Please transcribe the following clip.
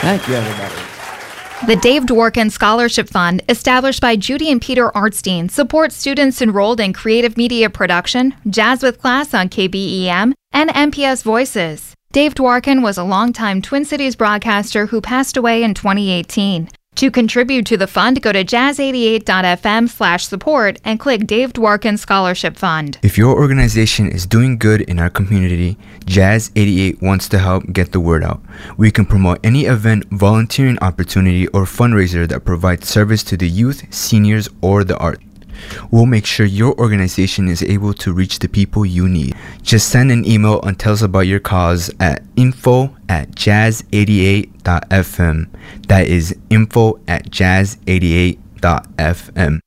Thank you, everybody. The Dave Dworkin Scholarship Fund, established by Judy and Peter Artstein, supports students enrolled in creative media production, Jazz with Class on KBEM, and MPS Voices. Dave Dworkin was a longtime Twin Cities broadcaster who passed away in 2018. To contribute to the fund, go to jazz88.fm/support and click Dave Dworkin Scholarship Fund. If your organization is doing good in our community, Jazz 88 wants to help get the word out. We can promote any event, volunteering opportunity, or fundraiser that provides service to the youth, seniors, or the arts. We'll make sure your organization is able to reach the people you need. Just send an email and tell us about your cause at info@jazz88.fm. That is info@jazz88.fm.